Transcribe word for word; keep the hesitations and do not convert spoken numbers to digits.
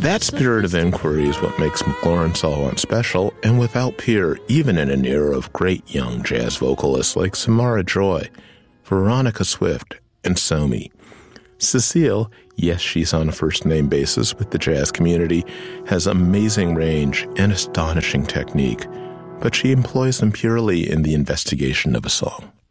That spirit of inquiry is what makes McLaurin Salwant special and without peer, even in an era of great young jazz vocalists like Samara Joy, Veronica Swift, and Somi. Cecile, yes, she's on a first-name basis with the jazz community, has amazing range and astonishing technique, but she employs them purely in the investigation of a song.